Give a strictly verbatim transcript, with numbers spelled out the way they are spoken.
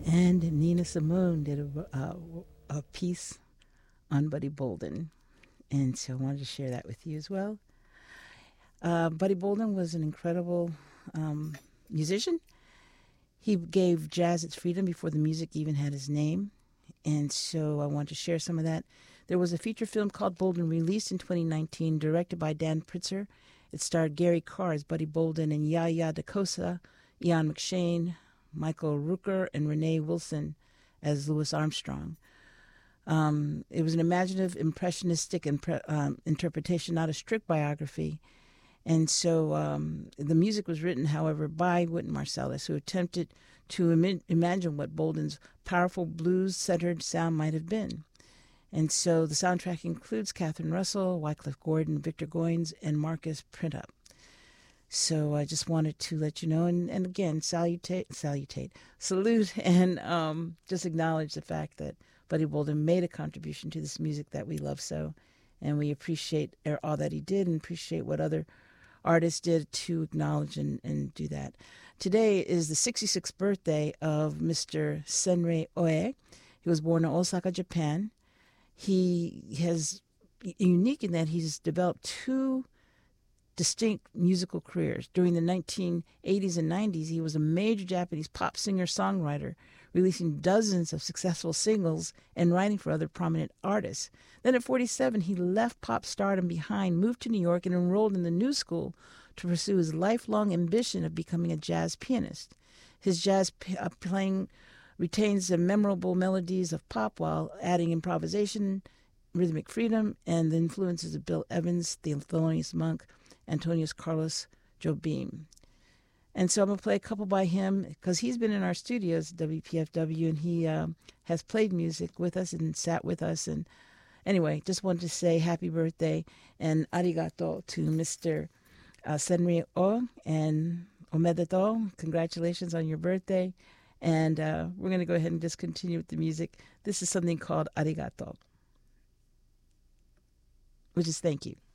And Nina Simone did a, uh, a piece on Buddy Bolden. And so I wanted to share that with you as well. Uh, Buddy Bolden was an incredible um, musician. He gave jazz its freedom before the music even had his name. And so I want to share some of that. There was a feature film called Bolden released in twenty nineteen, directed by Dan Pritzer. It starred Gary Carr as Buddy Bolden and Yaya DaCosta, Ian McShane, Michael Rooker, and Renee Wilson as Louis Armstrong. Um, it was an imaginative, impressionistic impre- um, interpretation, not a strict biography. And so um, the music was written, however, by Wynton Marsalis, who attempted to Im- imagine what Bolden's powerful blues-centered sound might have been. And so the soundtrack includes Catherine Russell, Wycliffe Gordon, Victor Goines, and Marcus Printup. So I just wanted to let you know, and, and again, salutate, salutate, salute, and um, just acknowledge the fact that Buddy Bolden made a contribution to this music that we love so, and we appreciate all that he did and appreciate what other artists did to acknowledge and, and do that. Today is the sixty-sixth birthday of Mister Senrei Oe. He was born in Osaka, Japan. He has unique in that he's developed two distinct musical careers. During the nineteen eighties and nineties, he was a major Japanese pop singer-songwriter, releasing dozens of successful singles and writing for other prominent artists. Then at forty-seven, he left pop stardom behind, moved to New York, and enrolled in the New School to pursue his lifelong ambition of becoming a jazz pianist. His jazz p- uh, playing retains the memorable melodies of pop while adding improvisation, rhythmic freedom, and the influences of Bill Evans, the Thelonious Monk, Antonius Carlos Jobim. And so I'm going to play a couple by him because he's been in our studios at W P F W, and he um, has played music with us and sat with us. And anyway, just wanted to say happy birthday and arigato to Mister Uh, Senrei O, and omedeto. Congratulations on your birthday. And uh, we're going to go ahead and just continue with the music. This is something called arigato, which is thank you.